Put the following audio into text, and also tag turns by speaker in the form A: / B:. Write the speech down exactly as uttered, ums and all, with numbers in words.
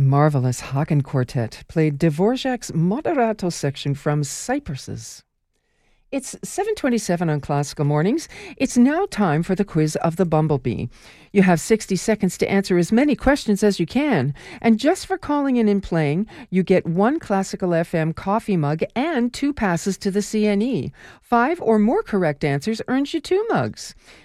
A: marvelous Hagen Quartet played Dvorak's Moderato section from Cypresses. It's seven twenty-seven on Classical Mornings. It's now time for the quiz of the Bumblebee. You have sixty seconds to answer as many questions as you can. And just for calling in and playing, you get one Classical F M coffee mug and two passes to the C N E. Five or more correct answers earns you two mugs.